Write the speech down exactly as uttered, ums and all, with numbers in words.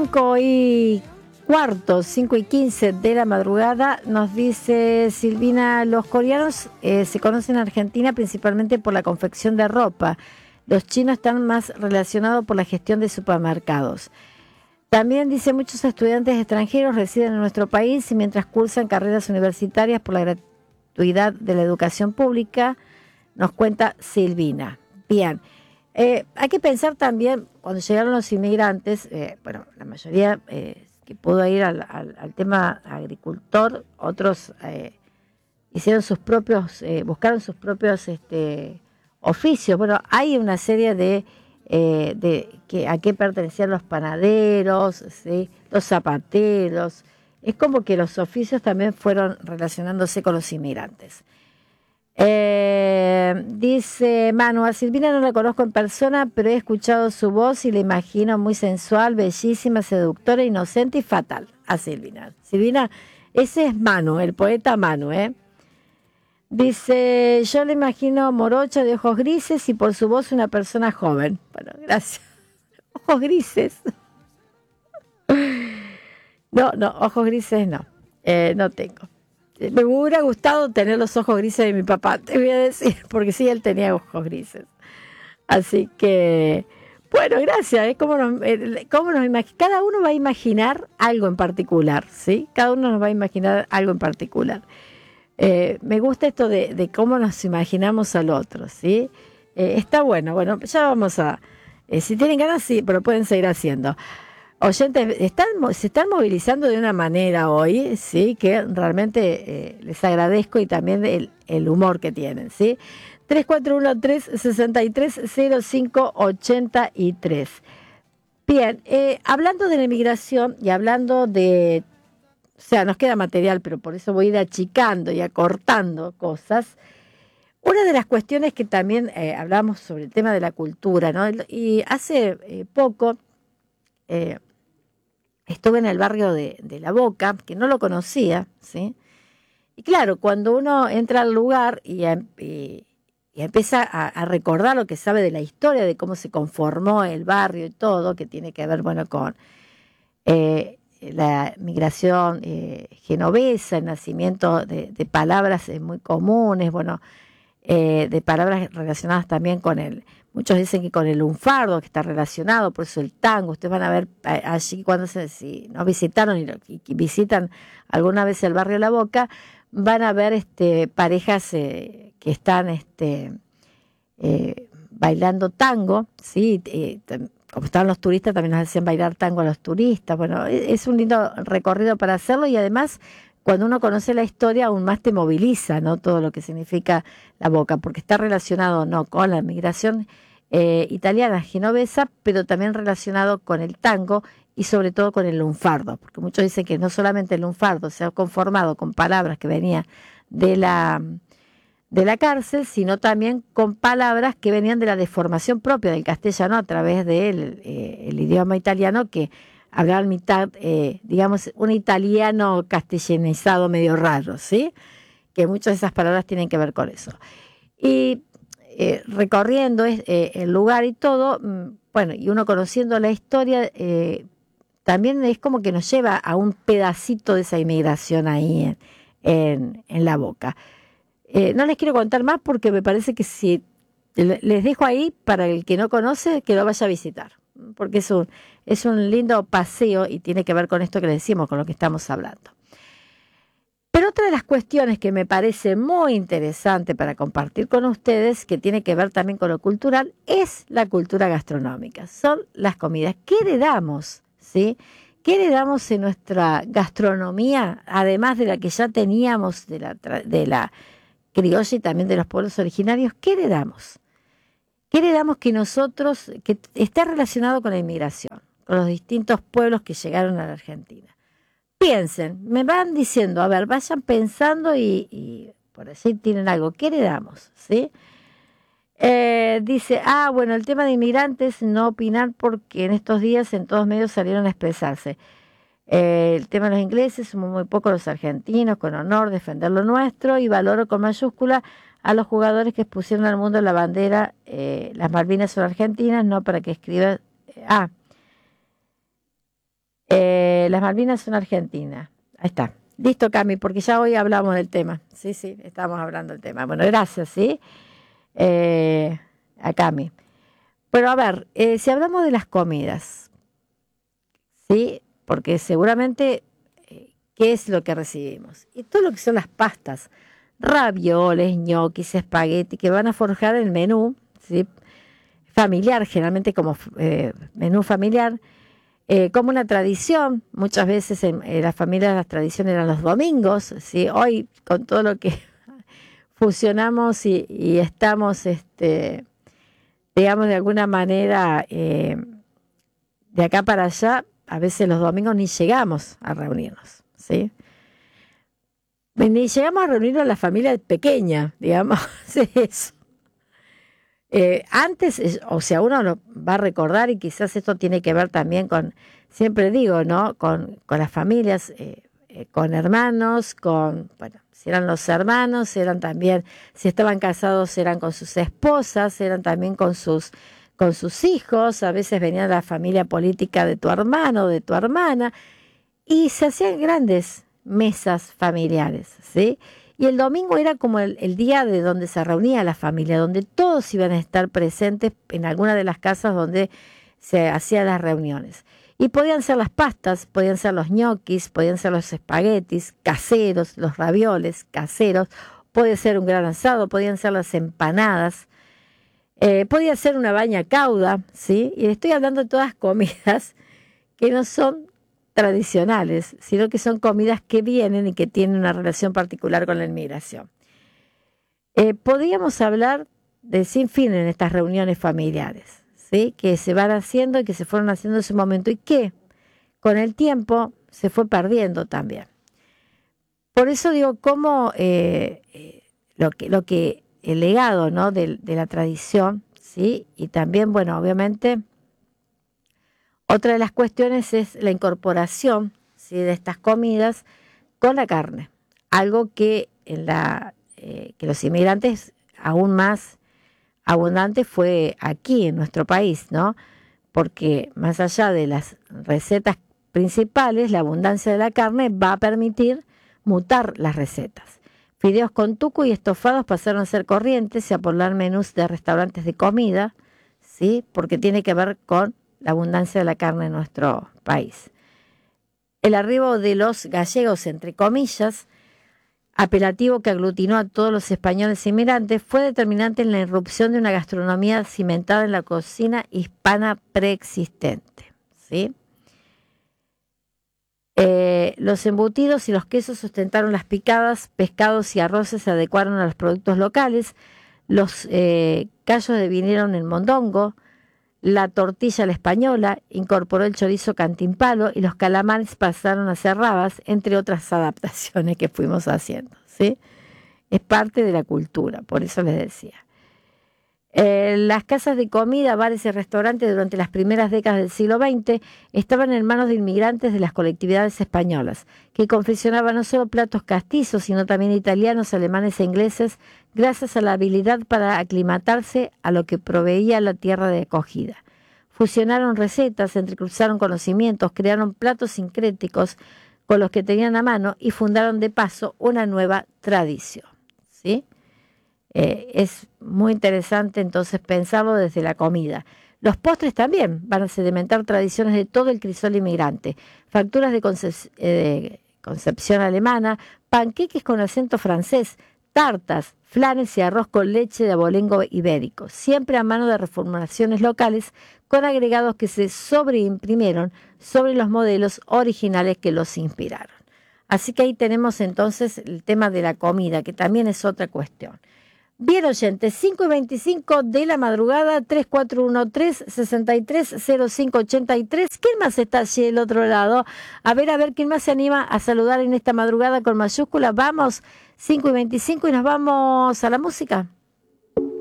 cinco y cuarto, cinco y quince de la madrugada, nos dice Silvina, los coreanos eh, se conocen en Argentina principalmente por la confección de ropa. Los chinos están más relacionados por la gestión de supermercados. También dice, muchos estudiantes extranjeros residen en nuestro país y mientras cursan carreras universitarias por la gratuidad de la educación pública, nos cuenta Silvina. Bien, eh, hay que pensar también, cuando llegaron los inmigrantes, eh, bueno, la mayoría eh, que pudo ir al, al, al tema agricultor, otros eh, hicieron sus propios, eh, buscaron sus propios este, oficios. Bueno, hay una serie de, eh, de que a qué pertenecían los panaderos, ¿sí? Los zapateros. Es como que los oficios también fueron relacionándose con los inmigrantes. Eh, dice Manu, a Silvina no la conozco en persona, pero he escuchado su voz y la imagino muy sensual, bellísima, seductora, inocente y fatal. A Silvina. Silvina, ese es Manu, el poeta Manu, ¿eh? Dice, yo le imagino morocha de ojos grises y por su voz una persona joven. Bueno, gracias. Ojos grises. No, no, ojos grises no. Eh, no tengo. Me hubiera gustado tener los ojos grises de mi papá, te voy a decir, porque sí, él tenía ojos grises. Así que, bueno, gracias. ¿eh? ¿Cómo nos, eh, cómo nos imag- Cada uno va a imaginar algo en particular, ¿sí? Cada uno nos va a imaginar algo en particular. Eh, me gusta esto de, de cómo nos imaginamos al otro, ¿sí? Eh, está bueno. Bueno, ya vamos a... Eh, si tienen ganas, sí, pero pueden seguir haciendo. Oyentes, están, se están movilizando de una manera hoy, sí, que realmente eh, les agradezco y también el, el humor que tienen, ¿sí? tres cuatro uno tres, seis tres cero cinco ocho tres. Bien, eh, hablando de la inmigración y hablando de, o sea, nos queda material, pero por eso voy a ir achicando y acortando cosas. Una de las cuestiones que también eh, hablamos sobre el tema de la cultura, ¿no? Y hace eh, poco... Eh, Estuve en el barrio de, de La Boca, que no lo conocía, ¿sí? Y claro, cuando uno entra al lugar y, y, y empieza a, a recordar lo que sabe de la historia, de cómo se conformó el barrio y todo, que tiene que ver, bueno, con eh, la migración eh, genovesa, el nacimiento de, de palabras eh, muy comunes, bueno, eh, de palabras relacionadas también con el... Muchos dicen que con el lunfardo, que está relacionado, por eso el tango. Ustedes van a ver allí cuando se, si no visitaron y, y visitan alguna vez el barrio La Boca, van a ver este, parejas eh, que están este, eh, bailando tango, ¿sí? Eh, como estaban los turistas, también nos hacían bailar tango a los turistas. Bueno, es un lindo recorrido para hacerlo y además... Cuando uno conoce la historia, aún más te moviliza, ¿no? Todo lo que significa La Boca, porque está relacionado no con la migración eh, italiana genovesa, pero también relacionado con el tango y sobre todo con el lunfardo, porque muchos dicen que no solamente el lunfardo se ha conformado con palabras que venían de la, de la cárcel, sino también con palabras que venían de la deformación propia del castellano a través del eh, el idioma italiano que hablaban mitad, eh, digamos, un italiano castellanizado medio raro, ¿sí? Que muchas de esas palabras tienen que ver con eso. Y eh, recorriendo eh, el lugar y todo, bueno, y uno conociendo la historia, eh, también es como que nos lleva a un pedacito de esa inmigración ahí en, en, en La Boca. Eh, no les quiero contar más porque me parece que si les dejo ahí para el que no conoce, que lo vaya a visitar, porque es un, es un lindo paseo y tiene que ver con esto que le decimos, con lo que estamos hablando. Pero otra de las cuestiones que me parece muy interesante para compartir con ustedes, que tiene que ver también con lo cultural, es la cultura gastronómica, son las comidas. ¿Qué heredamos? ¿Sí? ¿Qué heredamos en nuestra gastronomía, además de la que ya teníamos de la, de la criolla y también de los pueblos originarios? ¿Qué heredamos? ¿Qué heredamos que nosotros, que está relacionado con la inmigración, con los distintos pueblos que llegaron a la Argentina? Piensen, me van diciendo, a ver, vayan pensando y, y por así tienen algo. ¿Qué heredamos? ¿Sí? Eh, dice, ah, bueno, el tema de inmigrantes, no opinar porque en estos días en todos medios salieron a expresarse. Eh, el tema de los ingleses, somos muy pocos los argentinos, con honor, defender lo nuestro y valoro con mayúscula a los jugadores que expusieron al mundo la bandera, eh, las Malvinas son argentinas, no para que escriba, eh, ah, Eh, las Malvinas son Argentina. Ahí está. Listo, Cami, porque ya hoy hablamos del tema. Sí, sí, estamos hablando del tema. Bueno, gracias, ¿sí? Eh, a Cami. Pero a ver, eh, si hablamos de las comidas, ¿sí? Porque seguramente, eh, ¿qué es lo que recibimos? Y todo lo que son las pastas, ravioles, ñoquis, espagueti, que van a forjar el menú, ¿sí? Familiar, generalmente como eh, menú familiar, eh, como una tradición. Muchas veces en, en las familias las tradiciones eran los domingos, ¿sí? Hoy, con todo lo que fusionamos y, y estamos, este, digamos, de alguna manera, eh, de acá para allá, a veces los domingos ni llegamos a reunirnos, ¿sí? Ni llegamos a reunirnos la familia pequeña, digamos, eso. Eh, antes, eh, o sea, uno lo va a recordar, y quizás esto tiene que ver también con, siempre digo, ¿no? Con, con las familias, eh, eh, con hermanos, con, bueno, si eran los hermanos, eran también, si estaban casados, eran con sus esposas, eran también con sus, con sus hijos, a veces venía la familia política de tu hermano, de tu hermana, y se hacían grandes mesas familiares, ¿sí? Y el domingo era como el, el día de donde se reunía la familia, donde todos iban a estar presentes en alguna de las casas donde se hacían las reuniones. Y podían ser las pastas, podían ser los ñoquis, podían ser los espaguetis caseros, los ravioles caseros, puede ser un gran asado, podían ser las empanadas, eh, podía ser una baña cauda, ¿sí? Y estoy hablando de todas comidas que no son tradicionales, sino que son comidas que vienen y que tienen una relación particular con la inmigración. Eh, podríamos hablar de sin fin en estas reuniones familiares, ¿sí? Que se van haciendo y que se fueron haciendo en ese momento y que con el tiempo se fue perdiendo también. Por eso digo, cómo eh, eh, lo que, lo que el legado, ¿no? de, de la tradición, ¿sí? Y también, bueno, obviamente, otra de las cuestiones es la incorporación, ¿sí? de estas comidas con la carne, algo que en la eh, que los inmigrantes aún más abundante fue aquí en nuestro país, ¿no? Porque más allá de las recetas principales, la abundancia de la carne va a permitir mutar las recetas. Fideos con tuco y estofados pasaron a ser corrientes y a poblar menús de restaurantes de comida, ¿sí? Porque tiene que ver con la abundancia de la carne en nuestro país. El arribo de los gallegos, entre comillas, apelativo que aglutinó a todos los españoles inmigrantes, fue determinante en la irrupción de una gastronomía cimentada en la cocina hispana preexistente, ¿sí? Eh, los embutidos y los quesos sustentaron las picadas, pescados y arroces se adecuaron a los productos locales, los eh, callos devinieron en mondongo, la tortilla a la española incorporó el chorizo cantimpalo y los calamares pasaron a ser rabas, entre otras adaptaciones que fuimos haciendo, ¿sí? Es parte de la cultura, por eso les decía. Eh, las casas de comida, bares y restaurantes durante las primeras décadas del siglo veinte estaban en manos de inmigrantes de las colectividades españolas, que confeccionaban no solo platos castizos, sino también italianos, alemanes e ingleses, gracias a la habilidad para aclimatarse a lo que proveía la tierra de acogida. Fusionaron recetas, entrecruzaron conocimientos, crearon platos sincréticos con los que tenían a mano y fundaron de paso una nueva tradición, ¿sí? Eh, es muy interesante entonces pensarlo desde la comida. Los postres también van a sedimentar tradiciones de todo el crisol inmigrante. Facturas de, concep- eh, concepción alemana, panqueques con acento francés, tartas, flanes y arroz con leche de abolengo ibérico, siempre a mano de reformulaciones locales con agregados que se sobreimprimieron sobre los modelos originales que los inspiraron. Así que ahí tenemos entonces el tema de la comida, que también es otra cuestión. Bien, oyentes, cinco y veinticinco de la madrugada, tres cuatro uno tres, seis tres cero cinco ocho tres. ¿Quién más está allí del otro lado? A ver, a ver, ¿quién más se anima a saludar en esta madrugada con mayúscula? Vamos, cinco y veinticinco y nos vamos a la música.